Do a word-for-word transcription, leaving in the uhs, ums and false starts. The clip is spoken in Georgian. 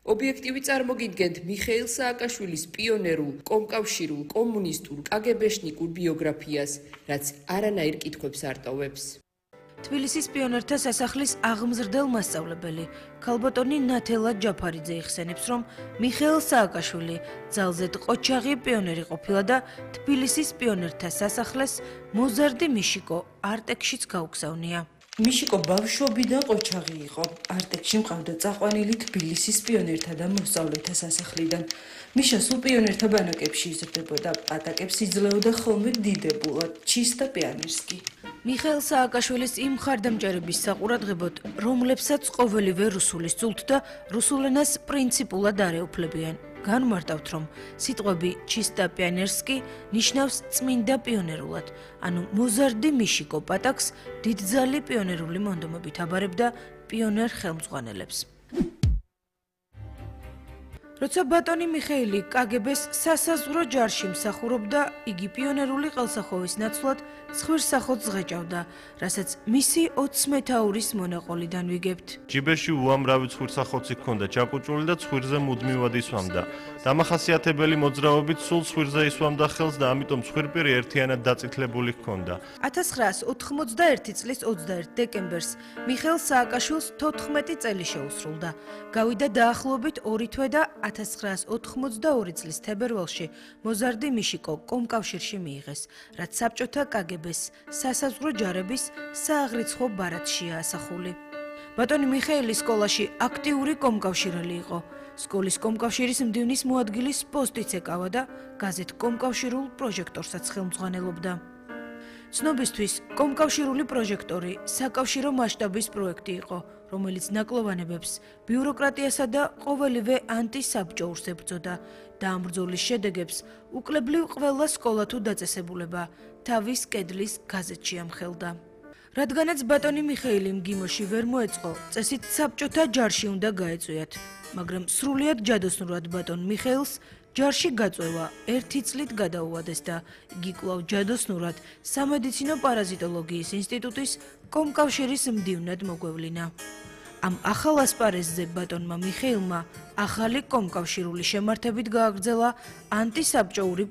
ობიექტივი წარმოგიდგენთ მიხეილ სააკაშვილის პიონერულ, კომკავშირულ, კომუნისტურ, კაგებეშნიკურ ბიოგრაფიას, რაც არანაირ კითხვებს არ ტოვებს. თბილისის პიონერთა სასახლის აღმზრდელ მასწავლებელი ქალბატონი ნათელა ჯაფარიძე იხსენებს, რომ მიხეილ სააკაშვილი ძალზედ ყოჩაღი პიონერი ყოფილა და თბილისის პიონერთა სასახლეს მოზარდი მიშიკო არტექშიც გაუგზავნია. მიშიკო ბავშვობიდან ყოჩაღი იყო. არტექში მყავდა წაყვანილი თბილისის პიონერთა და მოსწავლეთა სასახლიდან. მიშა სულ პიონერთა ბანაკებში იზრდებოდა, პატაკებს იძლეოდა ხოლმე დიდებულად, ჩისტა პიონერსკი. მიხეილ სააკაშვილის იმ მხარდამჭერების საყურადღებოდ, რომლებსაც ყოველივე რუსული სძულთ და რუსულ ენას პრინციპულად არ ეუფლებიან. განმარტავთ, რომ სიტყვები ჩისტა პიონერსკი ნიშნავს წმინდა პიონერულად, ანუ მოზარდი მიშიკო პატაკს დიდძალი პიონერული მონდომებით აბარებდა პიონერ ხელმძღვანელებს. როცა ბატონი მიხეილი კაგებეს სასაზღვრო ჯარში მსახურობდა, იგი პიონერული ყელსახოვის ნაცვლად ცხვირსახოთს ღეჭავდა, რასაც მისი ოცს მეთაურის მონაყოლიდან ვიგებთ. ჯიბეში უამრავი ცხვირსახოცი ჰქონდა ჩაკუჭული და ცხვირზე მუდმივად ისვამდა. დამახასიათებელი მოძრაობით სულ ცხვირზე ისვამდა ხელს და ამიტომ ცხვირპირი ერთიანად დაწითლებული ჰქონდა. ათას ცხრაას ოთხმოცდაერთი წლის ოცდაერთი დეკემბერს მიხეილ სააკაშვილს თოთხმეტი წელი შეუსრულდა. გავიდა დაახლოებით ორი თვე და ათას ცხრაას ოთხმოცდაორი წლის თებერვალში მოზარდი მიშიკო კომკავშირში მიიღეს, რაც საბჭოთა კაგებეს სასაზღვრო ჯარების სააღრიცხო ბარათშია ასახული. ბატონი მიხეილი სკოლაში აქტიური კომკავშირელი იყო. სკოლის კომკავშირის მდივნის მოადგილის პოსტიც ეკავა და გაზეთ კომკავშირულ პროჟექტორსაც ხელმძღვანელობდა. ცნობისთვის, კომკავშირული პროჟექტორი საკავშირო მასშტაბის პროექტი იყო, რომელიც ნაკლოვანებებს, ბიუროკრატიასა და ყოველივე ანტისაბჭოურს ებრძოდა და ამ ბრძოლის შედეგებს უკლებლივ ყველა სკოლა თუ დაწესებულება თავის კედლის გაზეთში ამხელდა. რადგანაც ბატონი მიხეილი მგიმოში ვერ მოეწყო, წესით საბჭოთა ჯარში უნდა გაეწვიათ, მაგრამ სრულიად ჯადოსნურად ბატონ მიხეილს ჯარში გაწვევა ერთი წლით გადაუვადეს და იგი კვლავ ჯადოსნურად სამედიცინო პარაზიტოლოგიის ინსტიტუტის კომკავშირის მდივნად მოგვევლინა. ამ ახალ ასპარეზზე ბატონმა მიხეილმა ახალი კომკავშირული შემართებით გააგრძელა ანტისაბჭოური